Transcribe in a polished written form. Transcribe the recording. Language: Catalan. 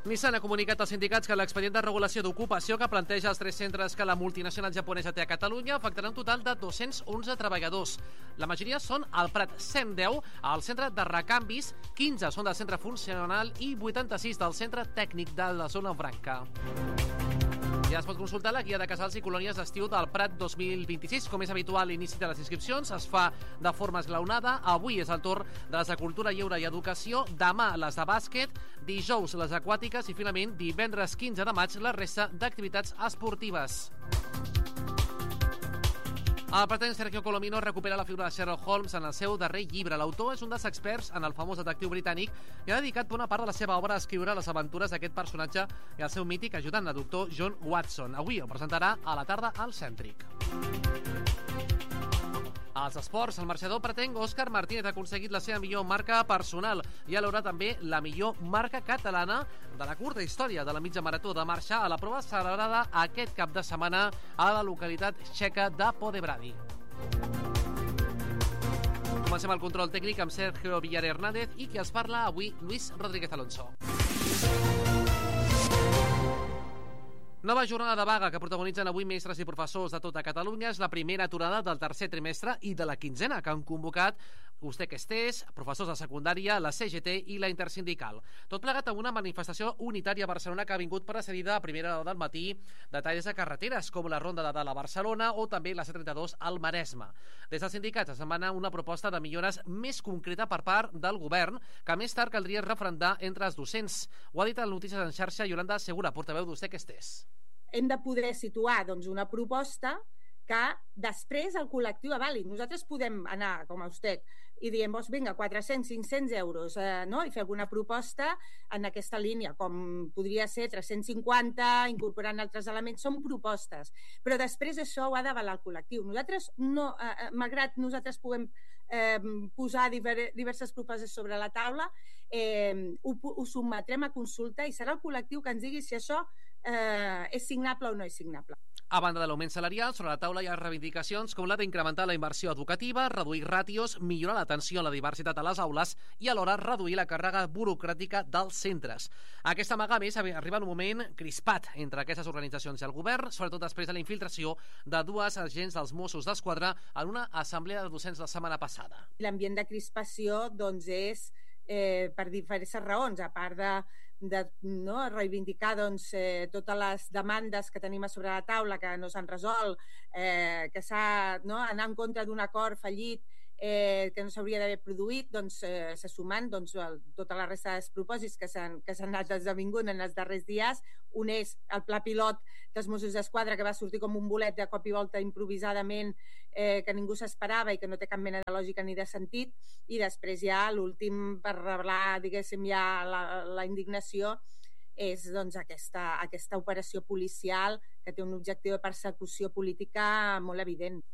Nissan ha comunicat als sindicats que l'expedient de regulació d'ocupació que planteja els 3 centres que la multinacional japonesa té a Catalunya afectarà un total de 211 treballadors. La majoria són al Prat, 110 al centre de recanvis, 15 són del centre funcional i 86 del centre tècnic de la zona franca. Ja es pot consultar la guia de casals i colònies d'estiu del Prat 2026. Com és habitual, l'inici de les inscripcions es fa de forma esglaonada. Avui és el torn de les de cultura, lleure i educació, demà les de bàsquet, dijous les aquàtiques i finalment divendres 15 de maig la resta d'activitats esportives. El pretén Sergio Colomino recupera la figura de Sherlock Holmes en el seu darrer llibre. L'autor és un dels experts en el famós detectiu britànic i ha dedicat bona part de la seva obra a escriure les aventures d'aquest personatge i el seu mític ajudant, el doctor John Watson. Avui el presentarà a la tarda al Cèntric. Als esports, el marxador pretenc Òscar Martínez ha aconseguit la seva millor marca personal i alhora també la millor marca catalana de la curta història de la mitja marató de marxa a la prova celebrada aquest cap de setmana a la localitat txeca de Podebrady. Comencem el control tècnic amb Sergio Villar Hernández i qui els parla avui, Luis Rodríguez Alonso. Nova jornada de vaga que protagonitzen avui mestres i professors de tota Catalunya. És la primera aturada del tercer trimestre i de la quinzena que han convocat USTEC, professors de secundària, la CGT i la Intersindical. Tot plegat amb una manifestació unitària a Barcelona que ha vingut precedida a primera hora del matí de talls de carreteres com la Ronda de Dalt a Barcelona o també la C32 al Maresme. Des dels sindicats es demana una proposta de millores més concreta per part del govern que més tard caldria referendar entre els docents. Ho ha dit a Notícies en xarxa Yolanda Segura, portaveu d'USTEC. Hem de poder situar una proposta que després el col·lectiu avali. Nosaltres podem anar, com a USTEC, i diem, vinga, 400, 500 euros, no? I fer alguna proposta en aquesta línia, com podria ser 350, incorporant altres elements, són propostes. Però després això ho ha d'avalar el col·lectiu. Nosaltres, no, malgrat nosaltres puguem posar diverses propostes sobre la taula, ho sotmetrem a consulta i serà el col·lectiu que ens digui si això és signable o no és signable. A banda de l'augment salarial, sobre la taula hi ha reivindicacions com la d'incrementar la inversió educativa, reduir ràtios, millorar l'atenció a la diversitat a les aules i alhora reduir la càrrega burocràtica dels centres. Aquesta amaga, més, arriba en un moment crispat entre aquestes organitzacions i el govern, sobretot després de la infiltració de 2 agents dels Mossos d'Esquadra en una assemblea de docents la setmana passada. L'ambient de crispació és per diferents raons, a part de reivindicar totes les demandes que tenim a sobre la taula que no s'han resolt, que s'ha d'anar en contra d'un acord fallit que no s'hauria d'haver produït, se sumen tota la resta dels propòsits que s'han anat esdevingut en els darrers dies. Un és el pla pilot dels Mossos d'Esquadra, que va sortir com un bolet de cop i volta improvisadament, que ningú s'esperava i que no té cap mena de lògica ni de sentit, i després ja l'últim, per revelar, diguéssim, ja la indignació, és aquesta operació policial que té un objectiu de persecució política molt evident.